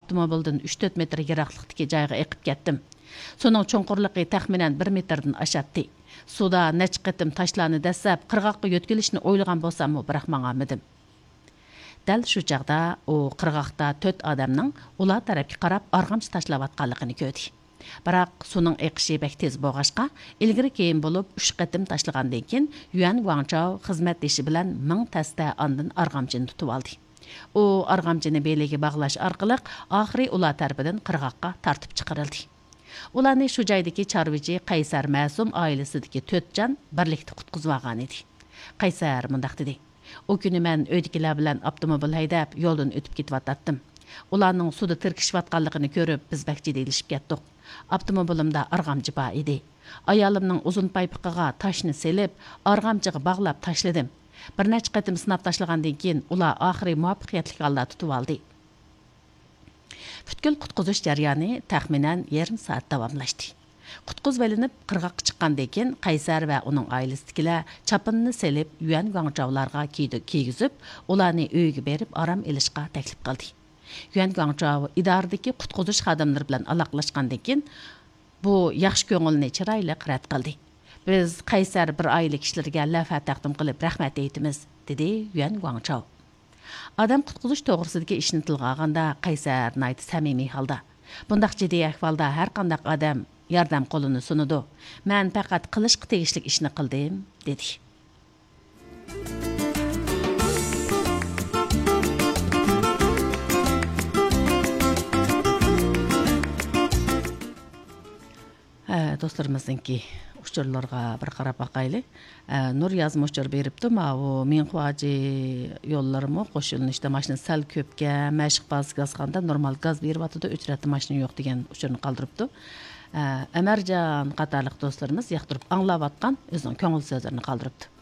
avtomobildan 3-4 metr yiroqlikdagi joyga eqib ketdim. Soның cho'nqurligi taxminan 1 metrdan oshadi. Suda necha qatim tashlarni dasab, qirg'oqqa yo'tkilishni o'ylagan bo'lsam, biroq mang'amadim. Dal shu chaqda u qirg'oqda 4 odamning ular tarafga qarab arg'amchi tashlayotganligini ko'rdi. Biroq suning eqishi bek tez bo'lg'ashqa, ilgari keyin bo'lib 3 qatim tashlagandan keyin Yuan Guangzhou xizmatdoshi bilan 1000 tasta ondan arg'amchini tutib oldi. U arg'amchini beliga bog'lash orqali oxiri ular tarafidan qirg'oqqa tortib chiqarildi. Ularni shu joydagi chorvachi Qaysar Ma'sum oilasidagi 4 jon birlikda qutqizib olgan edi. Qaysar mundaq dedi: "O kuni men uydagilar bilan avtomobil haydab yo'ldan o'tib ketyotgandim. Ularning suvda tirkishayotganligini ko'rib, biz bakchi delishib ketdik. Avtomobilimda arg'amchi bor edi. Ayolimning uzun paypiqiga toshni selib, arg'amchiga bog'lab tashladim. Bir necha qatim sinab tashlagandan keyin ular oxiri muvaffaqiyatli holda tutib oldi." Butkul qutqizish jarayoni taxminan yarim soat davomlashdi. Qutqizib olinib, qirg'oqqa chiqqandan keyin Qaysar va uning oilasidagilar chapinni selib, Yuan Guangzhoularga kiygizib, ularni uyga berib orom olishga taklif qildi. Yuan Guangzhou idoradagi qutqizish xodimlari bilan aloqalashgandan keyin bu yaxshi ko'ngilni chiroyli rad qildi. "Biz Qaysar bir oila kishilarga lafa taqdim qilib rahmat aytamiz", dedi Yuan Guangzhou. Adam qutqizish to'g'risidagi ishni tilga olganda Qaysar nayt samimiy holda: "Bundaq jiddiy ahvolda har qanday odam yordam qo'lini sunadi. Men faqat qilishga tegishli ishni qildim", dedi. Do'stlarimizninki uchurlarga bir qarab baqayli. Nur yazma uchur beribdi. O Minxuaji yo'llarimi qo'shilishda mashina sal ko'pga mashq baz gazganda normal gaz beryapti, uchratdi mashina yo'q degan uchurni qoldiribdi. Amarjon qatorliq do'stlarimiz yoqtirib anglayotgan o'zining ko'ngil so'zlarini qoldiribdi.